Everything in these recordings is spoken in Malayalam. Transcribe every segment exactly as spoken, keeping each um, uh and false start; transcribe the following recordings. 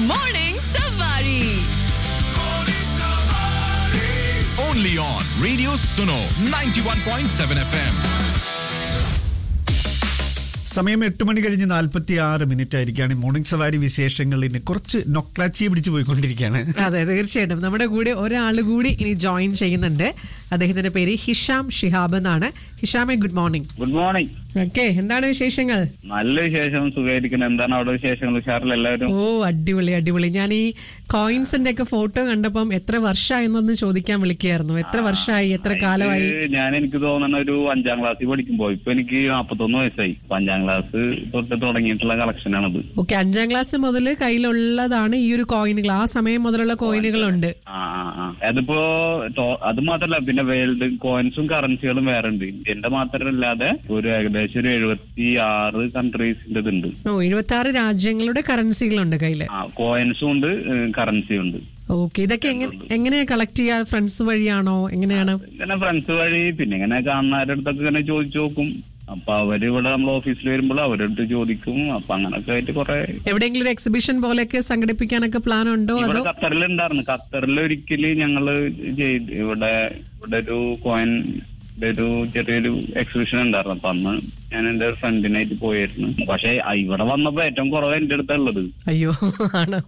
Morning Savari. Only on Radio Suno ninety-one point seven F M. സമയം എട്ട് മണി കഴിഞ്ഞ് നാല്പത്തി ആറ് മിനിറ്റ് ആയിരിക്കാണ്. മോർണിംഗ് സവാരി വിശേഷങ്ങളിൽ കുറച്ച് നൊക്ലാച്ചിയെ പിടിച്ചു പോയിക്കൊണ്ടിരിക്കുകയാണ്. അതെ, തീർച്ചയായിട്ടും നമ്മുടെ കൂടെ ഒരാൾ കൂടി ഇനി ജോയിൻ ചെയ്യുന്നുണ്ട്. അദ്ദേഹത്തിന്റെ പേര് ഹിഷാം ഷിഹാബ് എന്നാണ്. ഹിഷാമെ, good morning. Good morning. Okay, എന്താണ് വിശേഷങ്ങൾ? നല്ല വിശേഷം, സുഖമായിരിക്കണം. എന്താണ് അവിടെ വിശേഷങ്ങൾ? ഉഷാറിൽ എല്ലാവരും? ഓ, അടിപൊളി അടിപൊളി. ഞാൻ ഈ കോയിൻസിന്റെ ഒക്കെ ഫോട്ടോ കണ്ടപ്പം എത്ര വർഷമായെന്നൊന്ന് ചോദിക്കാൻ വിളിക്കുകയായിരുന്നു. എത്ര വർഷമായി, എത്ര കാലമായി? ഞാൻ എനിക്ക് തോന്നുന്ന ഒരു അഞ്ചാം ക്ലാസ്സിൽ പഠിക്കുമ്പോ, ഇപ്പൊ എനിക്ക് നാപ്പത്തൊന്ന് വയസ്സായി. അഞ്ചാം ക്ലാസ് തൊട്ട് തുടങ്ങിയിട്ടുള്ള കളക്ഷൻ ആണത്. ഓക്കെ, അഞ്ചാം ക്ലാസ് മുതൽ കയ്യിലുള്ളതാണ് ഈ ഒരു കോയിനുകൾ. ആ സമയം മുതലുള്ള കോയിനുകളുണ്ട്. ആ ആ അതിപ്പോ അത് മാത്രല്ല, പിന്നെ വേൾഡ് കോയിൻസും കറൻസികളും വേറെ ഉണ്ട്. ഇന്ത്യന്റെ മാത്രമല്ലാതെ ഒരു ഏകദേശം ഒരു എഴുപത്തി ആറ് കൺട്രീസിന്റെ ഉണ്ട്. ഓ, എഴുപത്തി ആറ് രാജ്യങ്ങളുടെ കറൻസികളുണ്ട് കയ്യില്. ആ, കോയിൻസും ഉണ്ട്, കറൻസിയും ഉണ്ട്. ഓക്കെ, ഇതൊക്കെ എങ്ങനെയാ കളക്ട് ചെയ്യാ? ഫ്രണ്ട്സ് വഴിയാണോ, എങ്ങനെയാണ്? ഇങ്ങനെ ഫ്രണ്ട്സ് വഴി, പിന്നെ ഇങ്ങനെ കാണുന്നവരുടെ അടുത്തൊക്കെ ഇങ്ങനെ ചോദിച്ചു നോക്കും. അപ്പൊ അവര് ഇവിടെ നമ്മൾ ഓഫീസിൽ വരുമ്പോൾ അവരടുത്ത് ചോദിക്കും. അപ്പൊ അങ്ങനൊക്കെ ആയിട്ട് കുറെ. എവിടെയെങ്കിലും ഒരു എക്സിബിഷൻ പോലെയൊക്കെ സംഘടിപ്പിക്കാനൊക്കെ പ്ലാൻ ഉണ്ടോ? അതോ ഖത്തറിൽ ഉണ്ടായിരുന്നു. ഖത്തറിൽ ഒരിക്കല് ഞങ്ങള് ചെയ്ത് ഇവിടെ ഇവിടെ ഒരു കോയിൻ ഒരു ചെറിയൊരു എക്സിബിഷൻ ഉണ്ടായിരുന്നു. അപ്പൊ അന്ന് ഞാൻ എന്റെ ഫ്രണ്ടിനായിട്ട് പോയിരുന്നു. പക്ഷെ ഇവിടെ വന്നപ്പോ ഏറ്റവും കുറവ് എന്റെ അടുത്തുള്ളത്. അയ്യോ, ആണോ?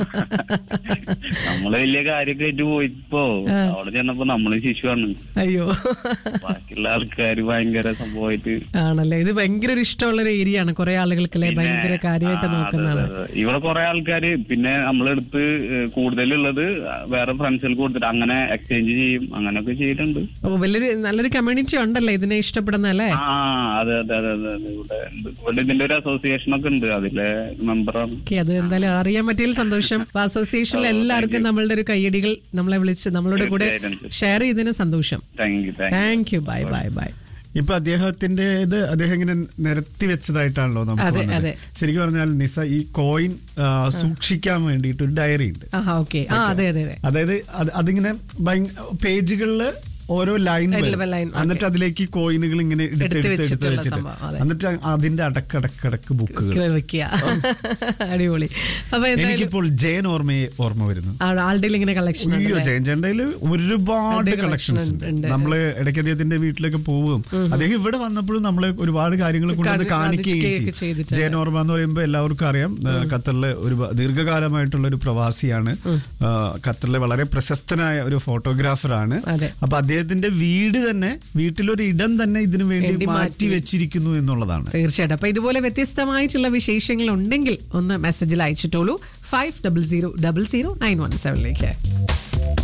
നമ്മള് വലിയ കാര്യമൊക്കെ ആയിട്ട് പോയിപ്പോ അവിടെ ചെന്നപ്പോ നമ്മള് ശിശുവാണ്. അയ്യോ, ബാക്കിയുള്ള ആൾക്കാര് ഭയങ്കര സംഭവമായിട്ട്. ആണല്ലേ, ഇത് ഭയങ്കര ഒരു ഇഷ്ടമുള്ള ഒരു ഏരിയ ആണ്. കുറെ ആളുകൾക്കല്ലേ ഭയങ്കര കാര്യമായിട്ട് നോക്കുന്നതാണ്. ഇവിടെ കുറെ ആൾക്കാര് പിന്നെ നമ്മളെടുത്ത് കൂടുതലുള്ളത് വേറെ ഫ്രണ്ട്സുകൾക്ക് കൊടുത്തിട്ട് അങ്ങനെ എക്സ്ചേഞ്ച് ചെയ്യും. അങ്ങനെയൊക്കെ ചെയ്തിട്ടുണ്ട്. ഓ, വലിയൊരു നല്ലൊരു കമ്മ്യൂണിറ്റി ഉണ്ടല്ലേ ഇതിനെ ഇഷ്ടപ്പെടുന്നല്ലേ? ആ, അതെ അതെ അതെ അതെ. ഇവിടെ ഇവിടെ ഇതിന്റെ ഒരു അസോസിയേഷൻ ഒക്കെ ഉണ്ട്, അതിലെ മെമ്പറാണ്. അത് എന്തായാലും അറിയാൻ പറ്റിയതിൽ സന്തോഷം. അസോസിയേഷനിൽ എല്ലാവർക്കും നമ്മളുടെ ഒരു കയ്യടികൾ നമ്മളെ വിളിച്ച് നമ്മളോട് കൂടെ ഷെയർ ചെയ്തതിന് സന്തോഷം. Thank you. Bye bye bye. ഇപ്പൊ അദ്ദേഹത്തിന്റെ ഇത് അദ്ദേഹം ഇങ്ങനെ നിരത്തി വെച്ചതായിട്ടാണല്ലോ നമുക്ക്. ശരിക്കും പറഞ്ഞാൽ നിസ, ഈ കോയിൻ സൂക്ഷിക്കാൻ വേണ്ടിയിട്ട് ഒരു ഡയറി ഉണ്ട്. അതായത് അതിങ്ങനെ പേജുകളില് ഓരോ ലൈൻ, എന്നിട്ട് അതിലേക്ക് കോയിനുകൾ ഇങ്ങനെ എടുത്ത് എടുത്ത് വെച്ചിട്ട് എന്നിട്ട് അതിന്റെ അടക്കടക്കടക്ക് ബുക്കുകൾ. അടിപൊളി. അപ്പൊ എനിക്കിപ്പോൾ ജയൻ ഓർമ്മയെ ഓർമ്മ വരുന്നു. അയ്യോ, ജയൻ ചേട്ടൻ്റെ ഒരുപാട് കളക്ഷൻസ് ഉണ്ട്. നമ്മള് ഇടയ്ക്ക് അദ്ദേഹത്തിന്റെ വീട്ടിലൊക്കെ പോവുകയും അദ്ദേഹം ഇവിടെ വന്നപ്പോഴും നമ്മള് ഒരുപാട് കാര്യങ്ങൾ കൊണ്ടുവന്ന് കാണിക്കുകയും ചെയ്യും. ജയൻ ഓർമ്മ എന്ന് പറയുമ്പോൾ എല്ലാവർക്കും അറിയാം, ഖത്തറിലെ ഒരു ദീർഘകാലമായിട്ടുള്ള ഒരു പ്രവാസിയാണ്. ഖത്തറിലെ വളരെ പ്രശസ്തനായ ഒരു ഫോട്ടോഗ്രാഫറാണ്. അപ്പൊ അദ്ദേഹത്തിന്റെ വീട് തന്നെ, വീട്ടിലൊരു ഇടം തന്നെ ഇതിനു വേണ്ടി മാറ്റി വെച്ചിരിക്കുന്നു എന്നുള്ളതാണ്. തീർച്ചയായിട്ടും. അപ്പൊ ഇതുപോലെ വ്യത്യസ്തമായിട്ടുള്ള വിശേഷങ്ങൾ ഉണ്ടെങ്കിൽ ഒന്ന് മെസ്സേജിൽ അയച്ചിട്ടോളൂ. Five double zero double zero nine one സെവനിലേക്ക്.